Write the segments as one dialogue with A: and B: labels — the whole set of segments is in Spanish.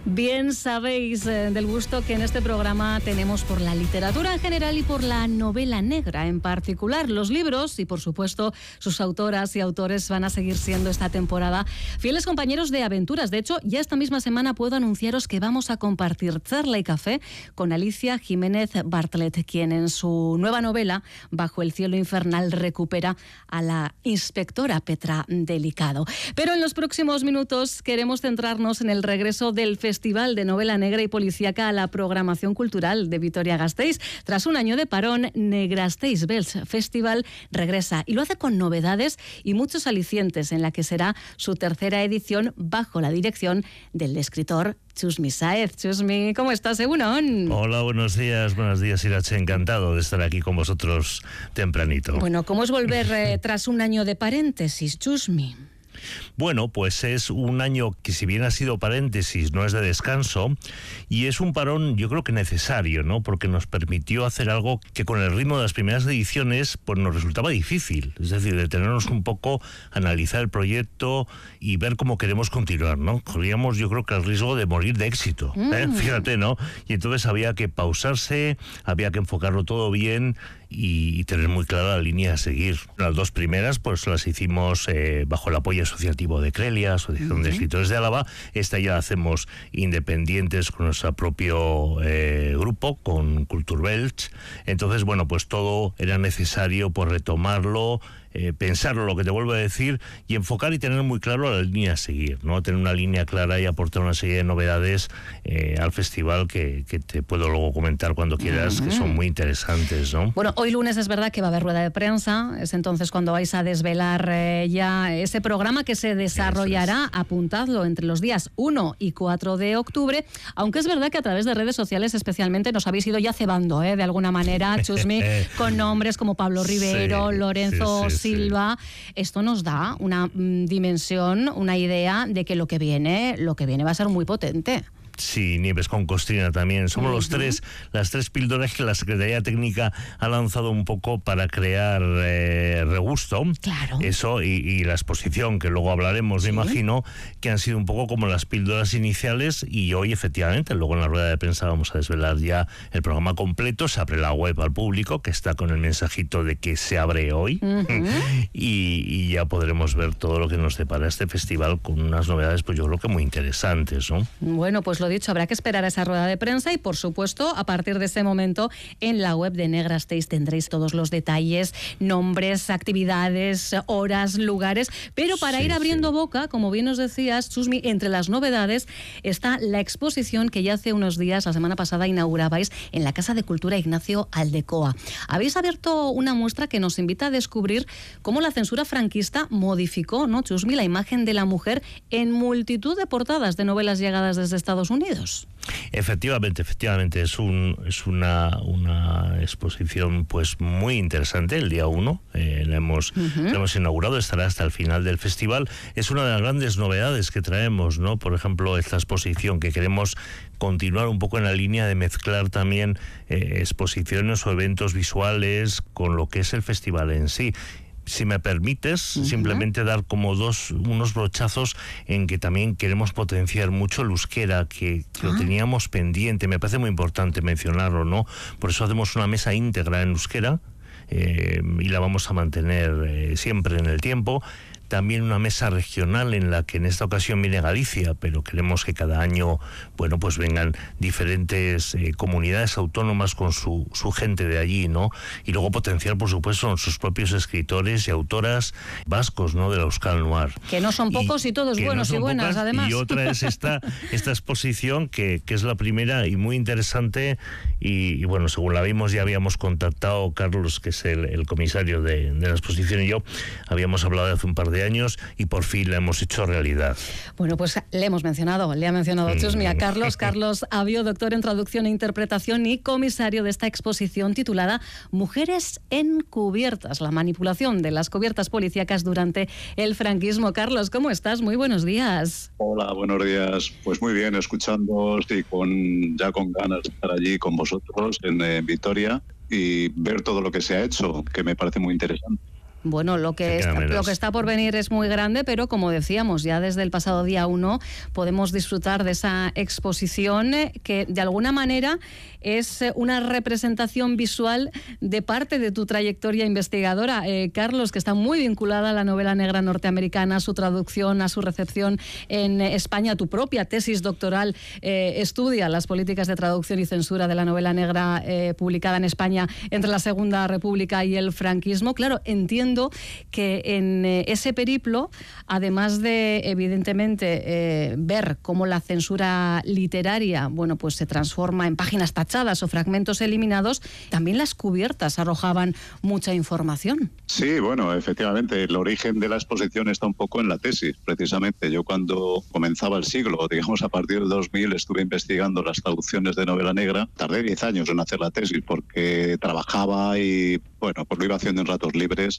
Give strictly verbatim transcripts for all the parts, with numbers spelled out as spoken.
A: Bien sabéis eh, del gusto que en este programa tenemos por la literatura en general y por la novela negra en particular. Los libros y, por supuesto, sus autoras y autores van a seguir siendo esta temporada fieles compañeros de aventuras. De hecho, ya esta misma semana puedo anunciaros que vamos a compartir charla y café con Alicia Jiménez Bartlett, quien en su nueva novela, Bajo el cielo infernal, recupera a la inspectora Petra Delicado. Pero en los próximos minutos queremos centrarnos en el regreso del Festival de Novela Negra y Policíaca a la programación cultural de Vitoria-Gasteiz. Tras un año de parón, Negrasteiz Belts Festival regresa y lo hace con novedades y muchos alicientes en la que será su tercera edición bajo la dirección del escritor Txusmi Sáez. Txusmi, ¿cómo estás, Egunon?
B: Hola, buenos días, buenos días, Irache. Encantado de estar aquí con vosotros tempranito.
A: Bueno, ¿cómo es volver eh, tras un año de paréntesis, Txusmi?
B: Bueno, pues es un año que, si bien ha sido paréntesis, no es de descanso, y es un parón yo creo que necesario, ¿no? Porque nos permitió hacer algo que con el ritmo de las primeras ediciones pues nos resultaba difícil, es decir, detenernos un poco, analizar el proyecto y ver cómo queremos continuar, ¿no? Corríamos yo creo que el riesgo de morir de éxito, ¿eh? Mm. Fíjate, ¿no? Y entonces había que pausarse, había que enfocarlo todo bien y tener muy clara la línea a seguir. Las dos primeras pues las hicimos eh, bajo el apoyo asociativo de Crelia, Asociación uh-huh. de Escritores de Álava. Esta ya la hacemos independientes con nuestro propio eh, grupo, con Kulturbelts. Entonces, bueno, pues todo era necesario por retomarlo, eh, pensarlo, lo que te vuelvo a decir, y enfocar y tener muy claro la línea a seguir, ¿no? Tener una línea clara y aportar una serie de novedades eh, al festival que, que te puedo luego comentar cuando quieras, uh-huh. que son muy interesantes, ¿no?
A: Bueno, hoy lunes es verdad que va a haber rueda de prensa, es entonces cuando vais a desvelar eh, ya ese programa que se desarrollará, apuntadlo, entre los días uno y cuatro de octubre, aunque es verdad que a través de redes sociales especialmente nos habéis ido ya cebando, ¿eh? De alguna manera, Txusmi, con nombres como Pablo Rivero, sí, Lorenzo sí, sí, Silva. Sí. Esto nos da una mm, dimensión, una idea de que lo que viene, lo que viene va a ser muy potente.
B: Sí, Nieves con Costrina también. Somos uh-huh. los tres, las tres píldoras que la Secretaría Técnica ha lanzado un poco para crear eh, regusto.
A: Claro.
B: Eso y, y la exposición, que luego hablaremos, ¿sí? Me imagino, que han sido un poco como las píldoras iniciales, y hoy efectivamente, luego en la rueda de prensa vamos a desvelar ya el programa completo. Se abre la web al público, que está con el mensajito de que se abre hoy, uh-huh. y, y ya podremos ver todo lo que nos depara este festival con unas novedades, pues yo creo que muy interesantes, ¿no?
A: Bueno, pues lo dicho, habrá que esperar a esa rueda de prensa y, por supuesto, a partir de ese momento en la web de Negrasteiz tendréis todos los detalles, nombres, actividades, horas, lugares, pero para sí, ir abriendo sí. boca, como bien nos decías, Txusmi, entre las novedades está la exposición que ya hace unos días, la semana pasada, inaugurabais en la Casa de Cultura Ignacio Aldecoa. Habéis abierto una muestra que nos invita a descubrir cómo la censura franquista modificó, ¿no, Txusmi?, la imagen de la mujer en multitud de portadas de novelas llegadas desde Estados Unidos. Unidos.
B: Efectivamente, efectivamente, es un es una, una exposición pues muy interesante. El día uno eh, la, hemos, uh-huh. la hemos inaugurado, estará hasta el final del festival. Es una de las grandes novedades que traemos, ¿no? Por ejemplo, esta exposición que queremos continuar un poco en la línea de mezclar también eh, exposiciones o eventos visuales con lo que es el festival en sí. Si me permites, uh-huh. simplemente dar como dos, unos brochazos en que también queremos potenciar mucho el euskera, que, que uh-huh. lo teníamos pendiente. Me parece muy importante mencionarlo, ¿no? Por eso hacemos una mesa íntegra en euskera, eh, y la vamos a mantener eh, siempre en el tiempo. También una mesa regional en la que en esta ocasión viene Galicia, pero queremos que cada año, bueno, pues vengan diferentes eh, comunidades autónomas con su, su gente de allí, ¿no? Y luego potenciar, por supuesto, sus propios escritores y autoras vascos, ¿no? De la Euskal Noir.
A: Que no son pocos y, y todos buenos no y buenas, pocas, además.
B: Y otra es esta, esta exposición que, que es la primera y muy interesante, y, y bueno, según la vimos ya habíamos contactado, Carlos, que es el, el comisario de, de la exposición, y yo habíamos hablado de hace un par de años y por fin la hemos hecho realidad.
A: Bueno, pues le hemos mencionado, le ha mencionado Txusmi a Carlos, Carlos Avio, doctor en traducción e interpretación y comisario de esta exposición titulada Mujeres encubiertas, la manipulación de las cubiertas policíacas durante el franquismo. Carlos, ¿cómo estás? Muy buenos días.
C: Hola, buenos días. Pues muy bien, escuchándoos y con, ya con ganas de estar allí con vosotros en, en Vitoria y ver todo lo que se ha hecho, que me parece muy interesante.
A: Bueno, lo que, está, lo que está por venir es muy grande, pero como decíamos, ya desde el pasado día uno podemos disfrutar de esa exposición que de alguna manera es una representación visual de parte de tu trayectoria investigadora, eh, Carlos, que está muy vinculada a la novela negra norteamericana, a su traducción, a su recepción en España. Tu propia tesis doctoral eh, estudia las políticas de traducción y censura de la novela negra eh, publicada en España entre la Segunda República y el franquismo. Claro, entiendo que en eh, ese periplo, además de evidentemente eh, ver cómo la censura literaria, bueno, pues se transforma en páginas tachadas o fragmentos eliminados, también las cubiertas arrojaban mucha información.
C: Sí, bueno, efectivamente, el origen de la exposición está un poco en la tesis, precisamente. Yo cuando comenzaba el siglo, digamos a partir del dos mil, estuve investigando las traducciones de novela negra. Tardé diez años en hacer la tesis porque trabajaba y, bueno, pues lo iba haciendo en ratos libres.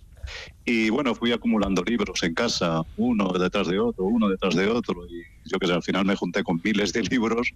C: Y bueno, fui acumulando libros en casa, uno detrás de otro, uno detrás de otro, y yo que sé, al final me junté con miles de libros,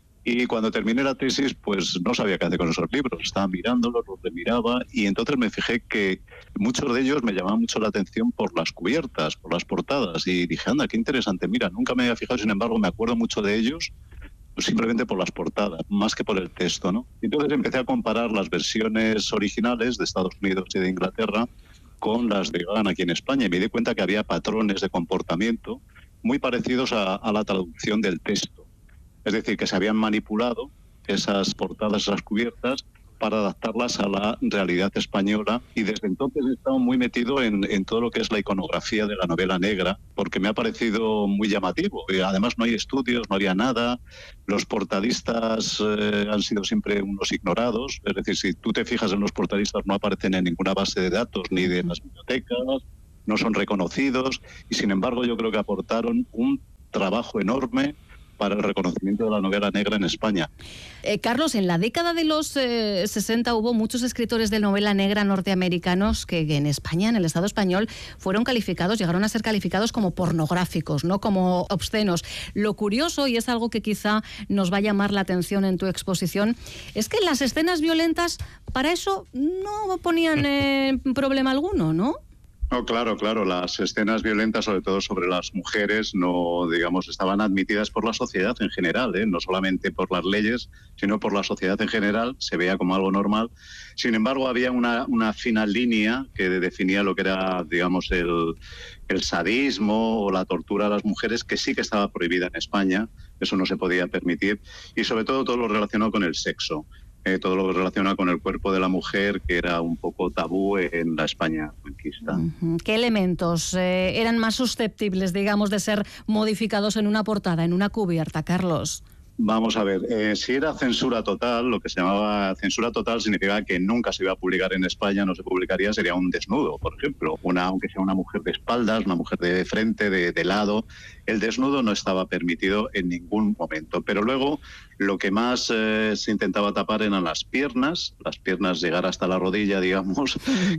C: y cuando terminé la tesis, pues no sabía qué hacer con esos libros, estaba mirándolos, los remiraba, y entonces me fijé que muchos de ellos me llamaban mucho la atención por las cubiertas, por las portadas, y dije, anda, qué interesante, mira, nunca me había fijado, sin embargo, me acuerdo mucho de ellos, pues simplemente por las portadas, más que por el texto, ¿no? Entonces empecé a comparar las versiones originales de Estados Unidos y de Inglaterra con las de Gana aquí en España, y me di cuenta que había patrones de comportamiento muy parecidos a, a la traducción del texto. Es decir, que se habían manipulado esas portadas, esas cubiertas, para adaptarlas a la realidad española, y desde entonces he estado muy metido en, en todo lo que es la iconografía de la novela negra, porque me ha parecido muy llamativo. Y además no hay estudios, no había nada, los portadistas eh, han sido siempre unos ignorados, es decir, si tú te fijas en los portadistas no aparecen en ninguna base de datos ni de las bibliotecas, no son reconocidos, y sin embargo yo creo que aportaron un trabajo enorme para el reconocimiento de la novela negra en España.
A: Eh, Carlos, en la década de los eh, sesenta hubo muchos escritores de novela negra norteamericanos que, que en España, en el Estado español, fueron calificados, llegaron a ser calificados como pornográficos, no como obscenos. Lo curioso, y es algo que quizá nos va a llamar la atención en tu exposición, es que las escenas violentas para eso no ponían eh, problema alguno, ¿no?
C: No, claro, claro. Las escenas violentas, sobre todo sobre las mujeres, no, digamos, estaban admitidas por la sociedad en general, ¿eh? No solamente por las leyes, sino por la sociedad en general. Se veía como algo normal. Sin embargo, había una, una fina línea que definía lo que era, digamos, el, el sadismo o la tortura a las mujeres, que sí que estaba prohibida en España. Eso no se podía permitir. Y sobre todo todo lo relacionado con el sexo. Eh, todo lo relacionado con el cuerpo de la mujer, que era un poco tabú en la España franquista.
A: Uh-huh. ¿Qué elementos eh, eran más susceptibles, digamos, de ser modificados en una portada, en una cubierta, Carlos?
C: Vamos a ver, eh, si era censura total, lo que se llamaba censura total significaba que nunca se iba a publicar en España, no se publicaría, sería un desnudo, por ejemplo, una, aunque sea una mujer de espaldas, una mujer de frente, de, de lado. El desnudo no estaba permitido en ningún momento, pero luego lo que más eh, se intentaba tapar eran las piernas, las piernas llegar hasta la rodilla, digamos,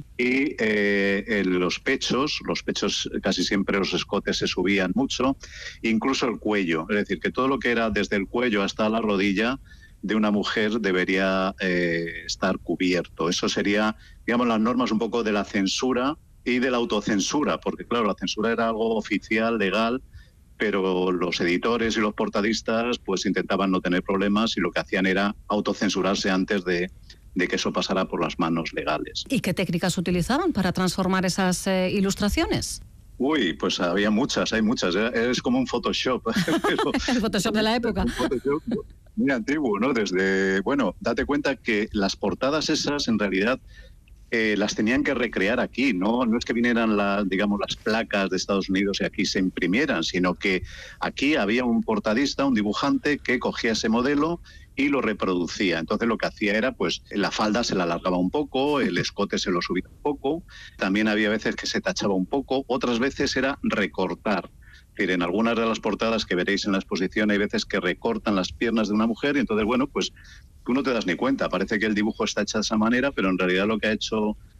C: y eh, en los pechos, los pechos casi siempre los escotes se subían mucho, incluso el cuello, es decir, que todo lo que era desde el cuello hasta la rodilla de una mujer debería eh, estar cubierto. Eso sería, digamos, las normas un poco de la censura y de la autocensura, porque claro, la censura era algo oficial, legal, pero los editores y los portadistas pues intentaban no tener problemas y lo que hacían era autocensurarse antes de, de que eso pasara por las manos legales.
A: ¿Y qué técnicas utilizaban para transformar esas eh, ilustraciones?
C: Uy, pues había muchas, hay muchas. Es como un Photoshop.
A: Pero, el Photoshop de la época.
C: Un Photoshop muy antiguo, ¿no? Desde, bueno, date cuenta que las portadas esas en realidad eh, las tenían que recrear aquí, ¿no? No es que vinieran las, digamos, las placas de Estados Unidos y aquí se imprimieran, sino que aquí había un portadista, un dibujante que cogía ese modelo y lo reproducía. Entonces lo que hacía era, pues, la falda se la alargaba un poco, el escote se lo subía un poco, también había veces que se tachaba un poco, otras veces era recortar. Es decir, en algunas de las portadas que veréis en la exposición hay veces que recortan las piernas de una mujer y entonces, bueno, pues tú no te das ni cuenta, parece que el dibujo está hecho de esa manera, pero en realidad lo que ha hecho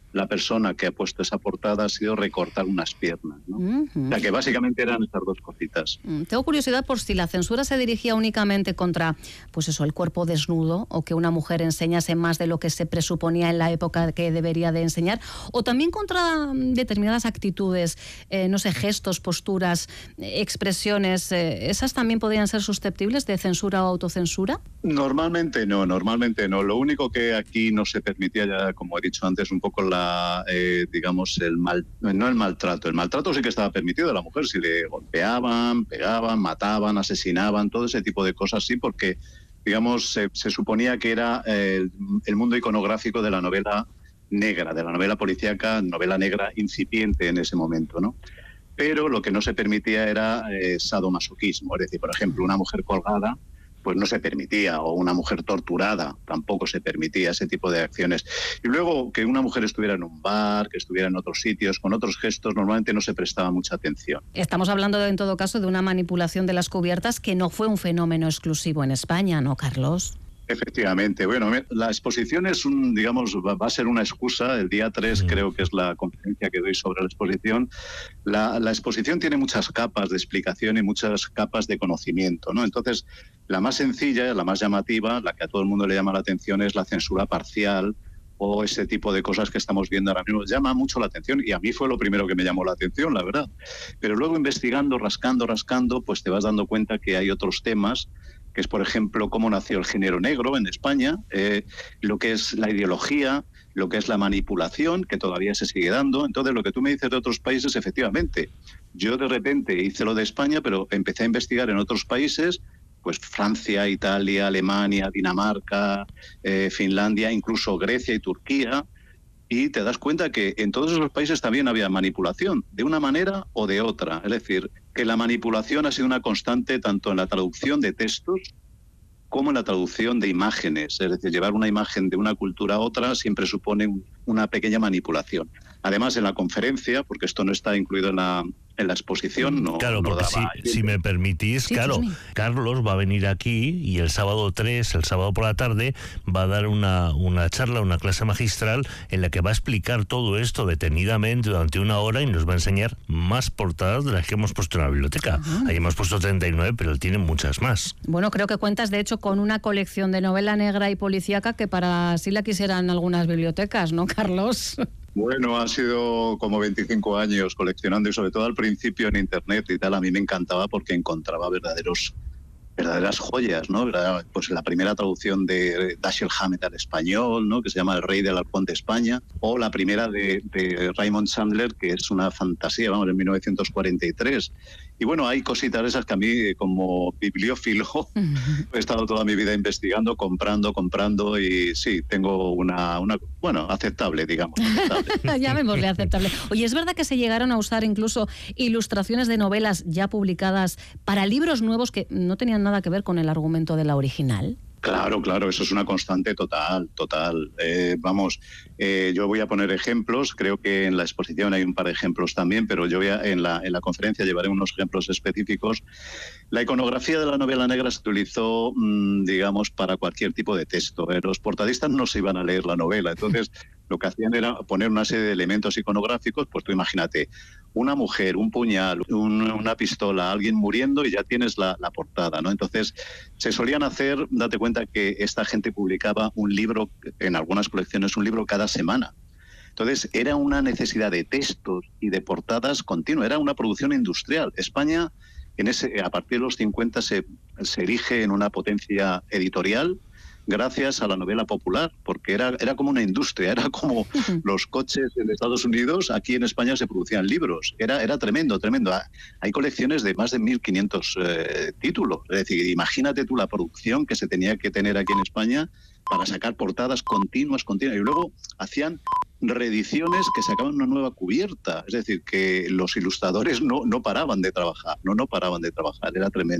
C: la persona que ha puesto esa portada ha sido recortar unas piernas, ¿no? Uh-huh. O sea, que básicamente eran estas dos cositas.
A: Uh, tengo curiosidad por si la censura se dirigía únicamente contra, pues eso, el cuerpo desnudo, o que una mujer enseñase más de lo que se presuponía en la época que debería de enseñar, o también contra determinadas actitudes, eh, no sé, gestos, posturas, expresiones, eh, ¿esas también podrían ser susceptibles de censura o autocensura?
C: Normalmente no, normalmente no. Lo único que aquí no se permitía, ya como he dicho antes, un poco la, eh, digamos, el mal, no el maltrato. El maltrato sí que estaba permitido a la mujer, si le golpeaban, pegaban, mataban, asesinaban, todo ese tipo de cosas, sí, porque, digamos, se, se suponía que era eh, el mundo iconográfico de la novela negra, de la novela policíaca, novela negra incipiente en ese momento, ¿no? Pero lo que no se permitía era eh, sadomasoquismo, es decir, por ejemplo, una mujer colgada, pues no se permitía, o una mujer torturada, tampoco se permitía ese tipo de acciones. Y luego que una mujer estuviera en un bar, que estuviera en otros sitios, con otros gestos, normalmente no se prestaba mucha atención.
A: Estamos hablando, en todo caso, de una manipulación de las cubiertas que no fue un fenómeno exclusivo en España, ¿no, Carlos?
C: Efectivamente. Bueno, la exposición es un, digamos, va a ser una excusa. El día tres creo que es la conferencia que doy sobre la exposición. La, la exposición tiene muchas capas de explicación y muchas capas de conocimiento, ¿no? Entonces, la más sencilla, la más llamativa, la que a todo el mundo le llama la atención es la censura parcial, o ese tipo de cosas que estamos viendo ahora mismo. Llama mucho la atención, y a mí fue lo primero que me llamó la atención, la verdad. Pero luego investigando, rascando, rascando, pues te vas dando cuenta que hay otros temas, que es, por ejemplo, cómo nació el género negro en España, eh, lo que es la ideología, lo que es la manipulación, que todavía se sigue dando. Entonces, lo que tú me dices de otros países, efectivamente, yo de repente hice lo de España, pero empecé a investigar en otros países, pues Francia, Italia, Alemania, Dinamarca, eh, Finlandia, incluso Grecia y Turquía, y te das cuenta que en todos esos países también había manipulación, de una manera o de otra. Es decir, que la manipulación ha sido una constante tanto en la traducción de textos como en la traducción de imágenes. Es decir, llevar una imagen de una cultura a otra siempre supone una pequeña manipulación. Además, en la conferencia, porque esto no está incluido en la, en la exposición, no.
B: Claro, porque
C: no daba,
B: si, si me permitís, sí, claro, sí. Carlos va a venir aquí y el sábado tres, el sábado por la tarde, va a dar una, una charla, una clase magistral en la que va a explicar todo esto detenidamente durante una hora y nos va a enseñar más portadas de las que hemos puesto en la biblioteca. Uh-huh. Ahí hemos puesto treinta y nueve, pero él tiene muchas más.
A: Bueno, creo que cuentas, de hecho, con una colección de novela negra y policíaca que para sí la quisieran algunas bibliotecas, ¿no, Carlos?
C: Bueno, ha sido como veinticinco años coleccionando, y sobre todo al principio en internet y tal, a mí me encantaba porque encontraba verdaderos verdaderas joyas, ¿no? Pues la primera traducción de Dashiell Hammett al español, ¿no? Que se llama El Rey del Arpón de España, o la primera de, de Raymond Chandler, que es una fantasía, vamos, en mil novecientos cuarenta y tres. Y bueno, hay cositas esas que a mí, como bibliófilo, uh-huh. he estado toda mi vida investigando, comprando, comprando, y sí, tengo una, una bueno, aceptable, digamos. Aceptable.
A: Llamémosle aceptable. Oye, ¿es verdad que se llegaron a usar incluso ilustraciones de novelas ya publicadas para libros nuevos que no tenían nada que ver con el argumento de la original?
C: Claro, claro, eso es una constante total, total. Eh, vamos, eh, yo voy a poner ejemplos, creo que en la exposición hay un par de ejemplos también, pero yo voy a, en, la, en la conferencia llevaré unos ejemplos específicos. La iconografía de la novela negra se utilizó, mmm, digamos, para cualquier tipo de texto. Eh, los portadistas no se iban a leer la novela, entonces lo que hacían era poner una serie de elementos iconográficos, pues tú imagínate, una mujer, un puñal, un, una pistola, alguien muriendo, y ya tienes la, la portada, ¿no? Entonces, se solían hacer, date cuenta que esta gente publicaba un libro, en algunas colecciones, un libro cada semana. Entonces, era una necesidad de textos y de portadas continua, era una producción industrial. España, en ese, a partir de los cincuenta, se, se erige en una potencia editorial, gracias a la novela popular, porque era, era como una industria, era como los coches en Estados Unidos, aquí en España se producían libros, era, era tremendo, tremendo. Hay colecciones de más de mil quinientos eh, títulos, es decir, imagínate tú la producción que se tenía que tener aquí en España para sacar portadas continuas, continuas, y luego hacían reediciones que sacaban una nueva cubierta, es decir, que los ilustradores no, no paraban de trabajar, no, no paraban de trabajar, era tremendo.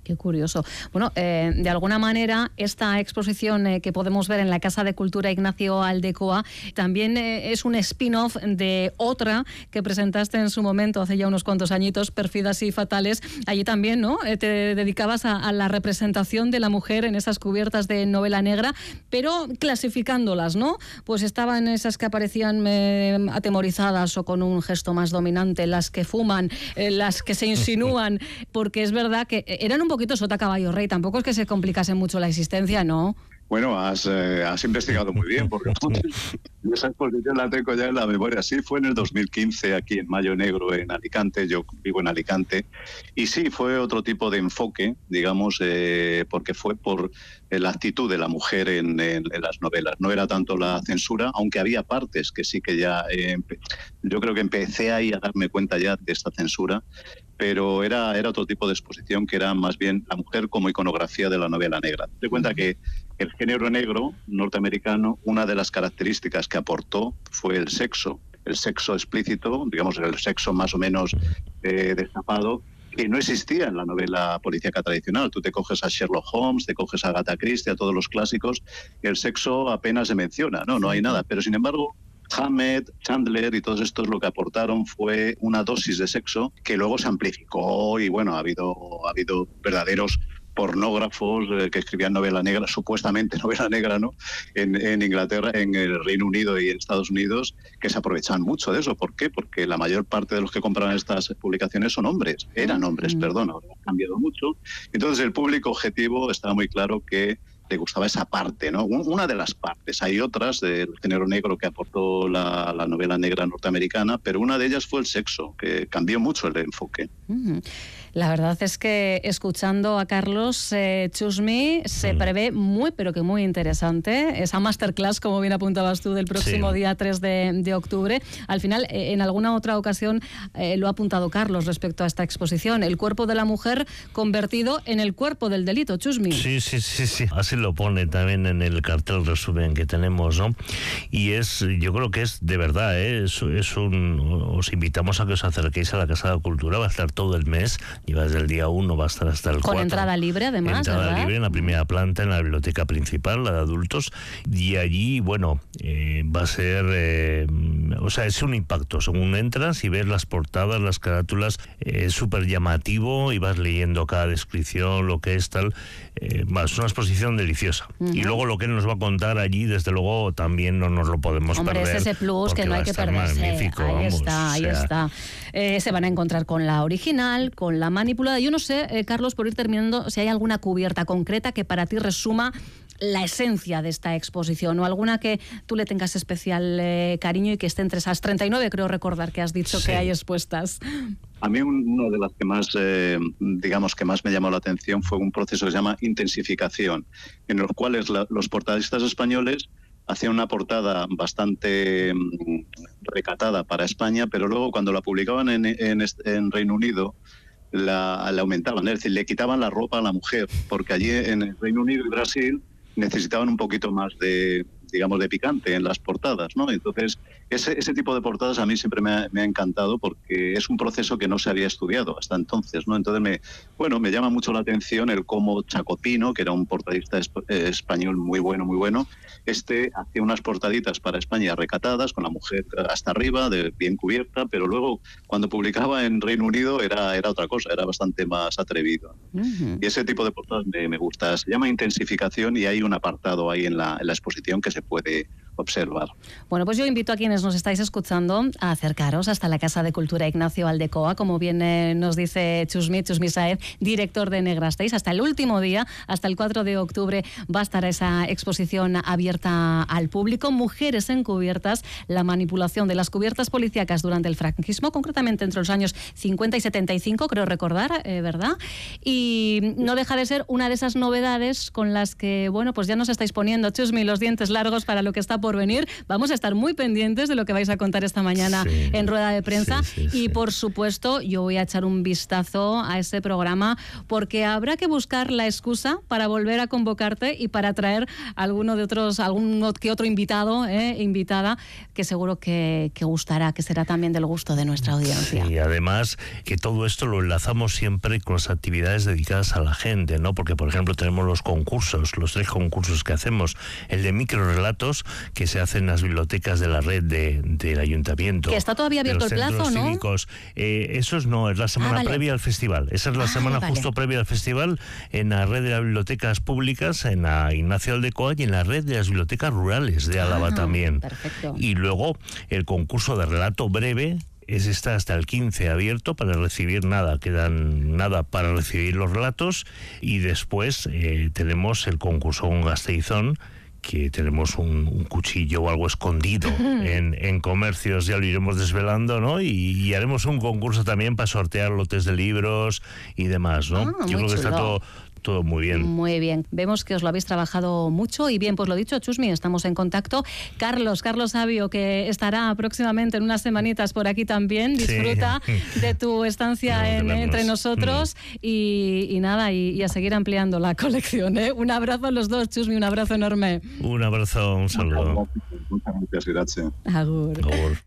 A: Qué curioso. Bueno, eh, de alguna manera, esta exposición eh, que podemos ver en la Casa de Cultura Ignacio Aldecoa también eh, es un spin-off de otra que presentaste en su momento, hace ya unos cuantos añitos, Pérfidas y Fatales. Allí también, ¿no?, Eh, te dedicabas a, a la representación de la mujer en esas cubiertas de novela negra, pero clasificándolas, ¿no? Pues estaban esas que aparecían eh, atemorizadas o con un gesto más dominante, las que fuman, eh, las que se insinúan, porque es verdad que eran un poquito sota caballo rey, tampoco es que se complicase mucho la existencia, ¿no?
C: Bueno, has, eh, has investigado muy bien, porque esa exposición la tengo ya en la memoria. Sí, fue en el dos mil quince, aquí en Mayo Negro, en Alicante. Yo vivo en Alicante. Y sí, fue otro tipo de enfoque, digamos, eh, porque fue por la actitud de la mujer en, en, en las novelas. No era tanto la censura, aunque había partes que sí que ya... Eh, yo creo que empecé ahí a darme cuenta ya de esta censura, pero era, era otro tipo de exposición que era más bien la mujer como iconografía de la novela negra. Te cuenta que el género negro norteamericano, una de las características que aportó fue el sexo, el sexo explícito, digamos el sexo más o menos eh, destapado, que no existía en la novela policíaca tradicional. Tú te coges a Sherlock Holmes, te coges a Agatha Christie, a todos los clásicos, el sexo apenas se menciona, no, no hay nada. Pero sin embargo, Hammett, Chandler y todos estos lo que aportaron fue una dosis de sexo que luego se amplificó y bueno, ha habido, ha habido verdaderos pornógrafos eh, que escribían novela negra, supuestamente novela negra, ¿no? En, en Inglaterra, en el Reino Unido y en Estados Unidos, que se aprovechan mucho de eso. ¿Por qué? Porque la mayor parte de los que compraban estas publicaciones son hombres, eran hombres, mm. perdón, ahora ha cambiado mucho. Entonces el público objetivo estaba muy claro que le gustaba esa parte, ¿no? Una de las partes. Hay otras del género negro que aportó la, la novela negra norteamericana, pero una de ellas fue el sexo, que cambió mucho el enfoque.
A: Mm. La verdad es que escuchando a Carlos eh, Chusmi se mm. prevé muy, pero que muy interesante esa masterclass, como bien apuntabas tú, del próximo sí. día tres de octubre. Al final, eh, en alguna otra ocasión eh, lo ha apuntado Carlos respecto a esta exposición, el cuerpo de la mujer convertido en el cuerpo del delito, Chusmi.
B: Sí, sí, sí, sí. Así lo pone también en el cartel resumen que tenemos, ¿no? Y es, yo creo que es de verdad, ¿eh? es, es un, os invitamos a que os acerquéis a la Casa de Cultura, va a estar todo el mes. Y va desde el día uno, va a estar hasta el cuatro.
A: Con entrada libre, además,
B: entrada
A: ¿verdad?
B: libre en la primera planta, en la biblioteca principal, la de adultos. Y allí, bueno, eh, va a ser... Eh, o sea, es un impacto. Según entras y ves las portadas, las carátulas, es eh, súper llamativo y vas leyendo cada descripción, lo que es tal. Eh, es una exposición deliciosa. Uh-huh. Y luego lo que nos va a contar allí, desde luego, también no nos lo podemos
A: Hombre,
B: perder.
A: Hombre, es ese plus que no hay que perderse. Ahí vamos, está, ahí o sea... está. Eh, se van a encontrar con la original, con la manipulada. Yo no sé, eh, Carlos, por ir terminando, si hay alguna cubierta concreta que para ti resuma la esencia de esta exposición o alguna que tú le tengas especial eh, cariño y que esté entre esas treinta y nueve, creo recordar que has dicho sí. que hay expuestas.
C: A mí una de las que más, eh, digamos, que más me llamó la atención fue un proceso que se llama intensificación, en los cuales la, los portadistas españoles hacían una portada bastante mmm, recatada para España, pero luego cuando la publicaban en, en, en Reino Unido la, la aumentaban, es decir, le quitaban la ropa a la mujer, porque allí en el Reino Unido y Brasil necesitaban un poquito más de, digamos, de picante en las portadas, ¿no? Entonces, ese, ese tipo de portadas a mí siempre me ha, me ha encantado porque es un proceso que no se había estudiado hasta entonces, ¿no? Entonces, me, bueno, me llama mucho la atención el cómo Chacopino, que era un portadista esp- eh, español muy bueno, muy bueno, este hacía unas portaditas para España recatadas, con la mujer hasta arriba, de, bien cubierta, pero luego cuando publicaba en Reino Unido era, era otra cosa, era bastante más atrevido. Uh-huh. Y ese tipo de portadas me, me gusta. Se llama intensificación y hay un apartado ahí en la, en la exposición que se puede observar.
A: Bueno, pues yo invito a quienes nos estáis escuchando a acercaros hasta la Casa de Cultura Ignacio Aldecoa, como bien eh, nos dice Chusmi, Chusmi Saez, director de Negrastáis. Hasta el último día, hasta el cuatro de octubre, va a estar esa exposición abierta al público. Mujeres encubiertas, la manipulación de las cubiertas policíacas durante el franquismo, concretamente entre los años cincuenta y setenta y cinco, creo recordar, eh, ¿verdad? Y no deja de ser una de esas novedades con las que, bueno, pues ya nos estáis poniendo, Chusmi, los dientes largos para lo que está por por venir. Vamos a estar muy pendientes de lo que vais a contar esta mañana sí, en rueda de prensa. Sí, sí, y, sí. por supuesto, yo voy a echar un vistazo a ese programa porque habrá que buscar la excusa para volver a convocarte y para traer alguno de otros, algún que otro invitado, eh, invitada, que seguro que, que gustará, que será también del gusto de nuestra audiencia.
B: Y además que todo esto lo enlazamos siempre con las actividades dedicadas a la gente, ¿no? Porque, por ejemplo, tenemos los concursos, los tres concursos que hacemos. El de microrelatos, que se hace en las bibliotecas de la red de, del ayuntamiento.
A: Que está todavía abierto el plazo, ¿no?
B: Cívicos. Eh, esos no, es la semana ah, vale. previa al festival. Esa es la ah, semana vale. justo previa al festival en la red de las bibliotecas públicas, en la Ignacio Aldecoa y en la red de las bibliotecas rurales de Álava ah, también.
A: Perfecto.
B: Y luego el concurso de relato breve, es está hasta el quince abierto para recibir nada, quedan nada para recibir los relatos, y después eh, tenemos el concurso con Gasteizón, que tenemos un, un cuchillo o algo escondido en, en comercios, ya lo iremos desvelando, ¿no? Y, y haremos un concurso también para sortear lotes de libros y demás, ¿no?
A: Ah,
B: Yo creo que
A: chulo.
B: está todo... Todo muy bien.
A: Muy bien. Vemos que os lo habéis trabajado mucho y bien, pues lo dicho, Chusmi, estamos en contacto. Carlos, Carlos Sabio, que estará próximamente en unas semanitas por aquí también. Disfruta sí. de tu estancia no, en, entre nosotros mm. y, y nada, y, y a seguir ampliando la colección, ¿eh? Un abrazo a los dos, Chusmi, un abrazo enorme.
B: Un abrazo, un saludo.
C: Muchas gracias, gracias.
A: Agur.
B: Agur.